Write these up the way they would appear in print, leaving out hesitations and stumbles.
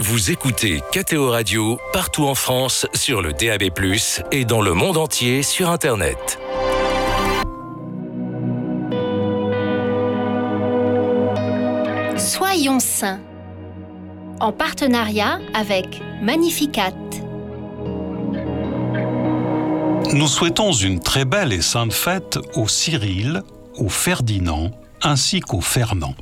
Vous écoutez KTO Radio partout en France sur le DAB+, et dans le monde entier sur Internet. Soyons saints, en partenariat avec Magnificat. Nous souhaitons une très belle et sainte fête au Cyril, au Ferdinand, ainsi qu'au Fernand.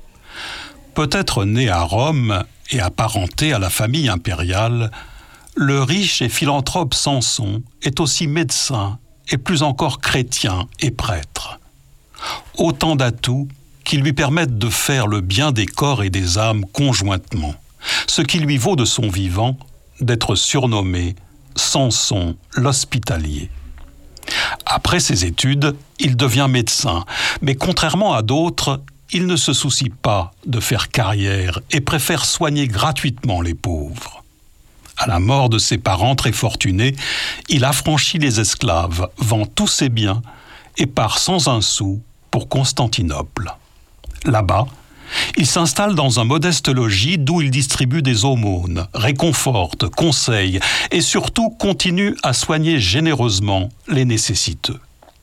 Peut-être né à Rome et apparenté à la famille impériale, le riche et philanthrope Samson est aussi médecin et plus encore chrétien et prêtre. Autant d'atouts qui lui permettent de faire le bien des corps et des âmes conjointement, ce qui lui vaut de son vivant d'être surnommé Samson l'Hospitalier. Après ses études, il devient médecin, mais contrairement à d'autres, il ne se soucie pas de faire carrière et préfère soigner gratuitement les pauvres. À la mort de ses parents très fortunés, il affranchit les esclaves, vend tous ses biens et part sans un sou pour Constantinople. Là-bas, il s'installe dans un modeste logis d'où il distribue des aumônes, réconforte, conseille et surtout continue à soigner généreusement les nécessiteux.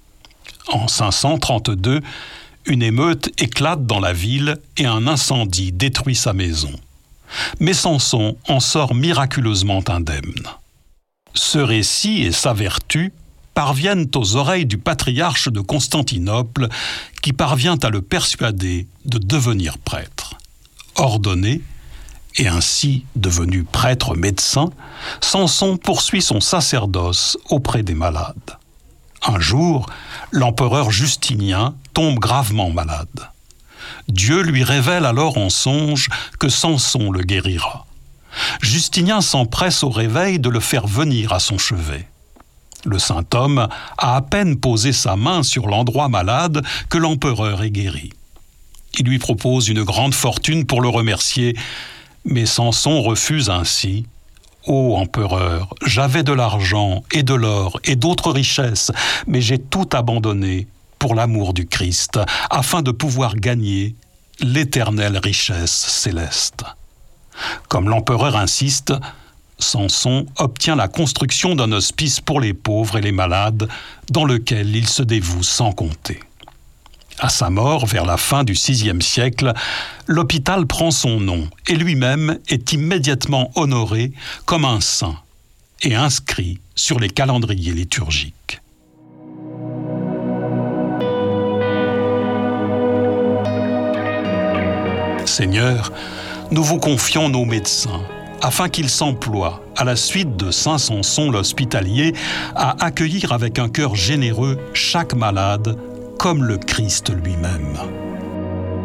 En 532, une émeute éclate dans la ville et un incendie détruit sa maison. Mais Samson en sort miraculeusement indemne. Ce récit et sa vertu parviennent aux oreilles du patriarche de Constantinople qui parvient à le persuader de devenir prêtre. Ordonné et ainsi devenu prêtre médecin, Samson poursuit son sacerdoce auprès des malades. Un jour, l'empereur Justinien tombe gravement malade. Dieu lui révèle alors en songe que Samson le guérira. Justinien s'empresse au réveil de le faire venir à son chevet. Le saint homme a à peine posé sa main sur l'endroit malade que l'empereur est guéri. Il lui propose une grande fortune pour le remercier, mais Samson refuse ainsi. « Ô empereur, j'avais de l'argent et de l'or et d'autres richesses, mais j'ai tout abandonné pour l'amour du Christ, afin de pouvoir gagner l'éternelle richesse céleste. » Comme l'empereur insiste, Samson obtient la construction d'un hospice pour les pauvres et les malades, dans lequel il se dévoue sans compter. À sa mort, vers la fin du VIe siècle, l'hôpital prend son nom et lui-même est immédiatement honoré comme un saint et inscrit sur les calendriers liturgiques. Seigneur, nous vous confions nos médecins, afin qu'ils s'emploient, à la suite de saint Samson l'Hospitalier, à accueillir avec un cœur généreux chaque malade, comme le Christ lui-même.